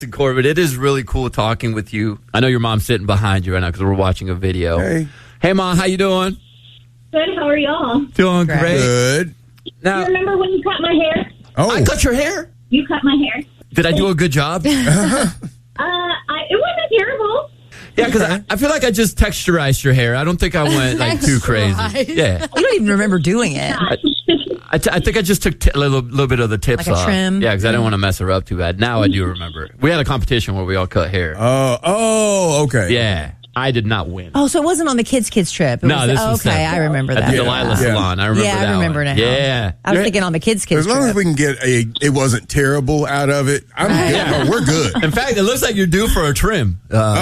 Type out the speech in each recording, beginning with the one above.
Corbin, it is really cool talking with you. I know your mom's sitting behind you right now because we're watching a video. Hey, Mom, how you doing? Good, how are y'all? Doing great. Good. Now, you remember when you cut my hair? Oh, I cut your hair? You cut my hair. Did I do a good job? It wasn't terrible. Yeah, because I feel like I just texturized your hair. I don't think I went like too crazy. Yeah. You don't even remember doing it. I think I just took a little bit of the tips Like a off. trim? Yeah, because I didn't want to mess her up too bad. Now I do remember. We had a competition where we all cut hair. Oh, okay. Yeah. I did not win. Oh, so it wasn't on the kids' trip. It No, was, this was okay. separate. I remember At that. the Delilah Salon. I remember that I remember one. now. Yeah. I was thinking on the kids' As long trip. as we can get it wasn't terrible out of it, I'm good. Yeah. We're good. In fact, it looks like you're due for a trim.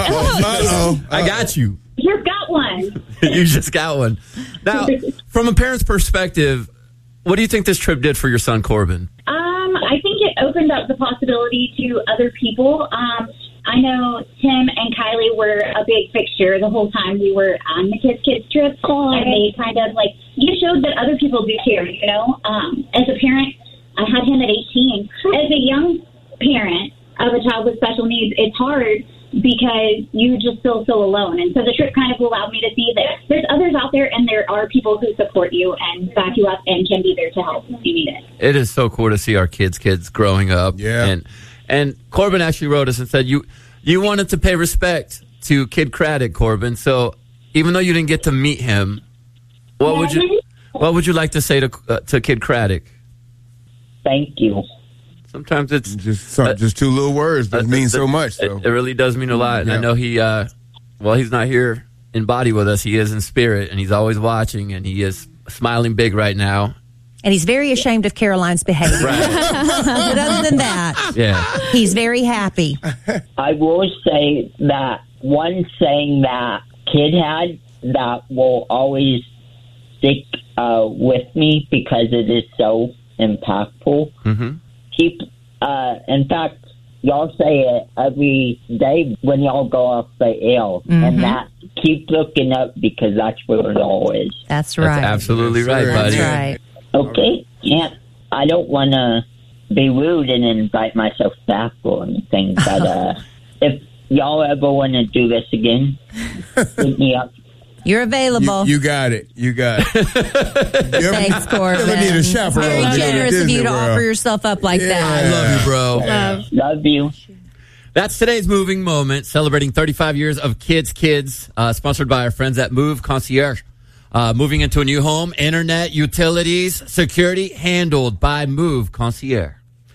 I got you. Just got one. You just got one. Now, from a parent's perspective, what do you think this trip did for your son, Corbin? I think it opened up the possibility to other people. I know Tim and Kylie were a big fixture the whole time we were on the kids trip. And they kind of you showed that other people do too, you know? As a parent, I had him at 18. As a young parent of a child with special needs, it's hard because you just feel so alone. And so the trip kind of allowed me to see that there's others out there and there are people who support you and back you up and can be there to help if you need it. It is so cool to see our kids growing up. Yeah. And Corbin actually wrote us and said you wanted to pay respect to Kid Craddock, Corbin. So even though you didn't get to meet him, what would you like to say to Kid Craddock? Thank you. Sometimes it's just two little words that mean so much. So. It really does mean a lot. And I know he, he's not here in body with us. He is in spirit, and he's always watching, and he is smiling big right now. And he's very ashamed of Caroline's behavior. Right. But other than that, he's very happy. I will say that one saying that Kid had that will always stick with me because it is so impactful. Mm-hmm. In fact, y'all say it every day when y'all go off the air, and that keep looking up because that's where it all is. That's right. That's absolutely right, buddy. That's right. Okay, yeah. I don't want to be rude and invite myself back or anything, but if y'all ever want to do this again, hit me up. You're available. You got it. Thanks, Corbin. You need a chaperone. Very generous of you to offer yourself up like that. I love you, bro. Love you. That's today's Moving Moment, celebrating 35 years of Kids, sponsored by our friends at Move Concierge. Moving into a new home, internet, utilities, security, handled by Move Concierge.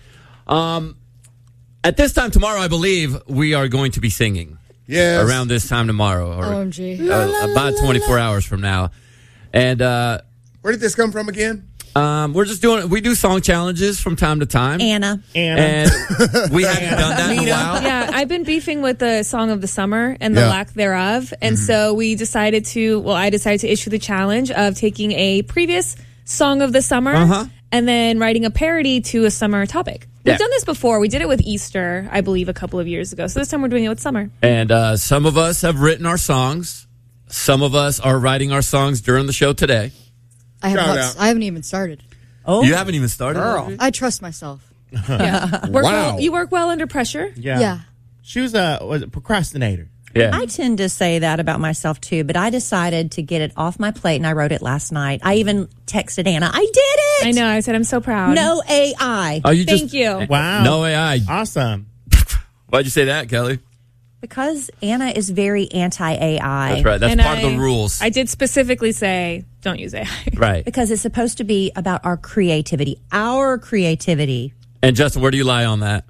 At this time tomorrow, I believe we are going to be singing. Yes. Around this time tomorrow. Or, OMG. about 24 hours from now. And where did this come from again? we do song challenges from time to time. Anna. And we haven't done that in a while. Yeah, I've been beefing with the Song of the Summer and the lack thereof. And so I decided to issue the challenge of taking a previous Song of the Summer and then writing a parody to a summer topic. We've done this before. We did it with Easter, I believe, a couple of years ago. So this time we're doing it with summer. And some of us have written our songs. Some of us are writing our songs during the show today. I haven't even started. Oh, you haven't even started? Girl. I trust myself. Yeah. You work well under pressure? Yeah. She was a procrastinator. Yeah. I tend to say that about myself too, but I decided to get it off my plate and I wrote it last night. I even texted Anna. I did it! I know. I said I'm so proud. No AI. Oh, Thank you. Wow. No AI. Awesome. Why'd you say that, Kelly? Because Anna is very anti-AI. That's right. That's part of the rules. I did specifically say don't use AI. Right. Because it's supposed to be about our creativity. Our creativity. And Justin, where do you lie on that?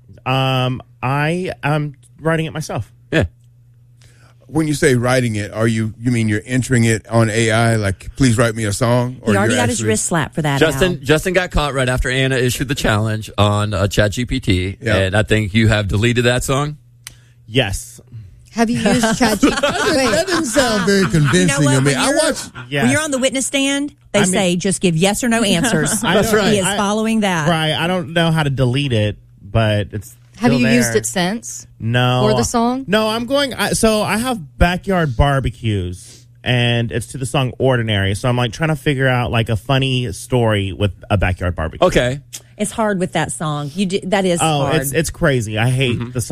I am writing it myself. Yeah. When you say writing it, you mean you're entering it on AI? Like, please write me a song? He already got his wrist slapped for that. Justin got caught right after Anna issued the challenge on ChatGPT, and I think you have deleted that song. Yes. Have you used ChatGPT? That didn't sound very convincing to me. When you're on the witness stand, they say just give yes or no answers. That's right. He is following that. Right. I don't know how to delete it, but it's. Have you there. used it since? No. Or the song? No, I'm going. So I have backyard barbecues, and it's to the song "Ordinary." So I'm like trying to figure out like a funny story with a backyard barbecue. Okay. It's hard with that song. That is Oh, hard. it's crazy. I hate the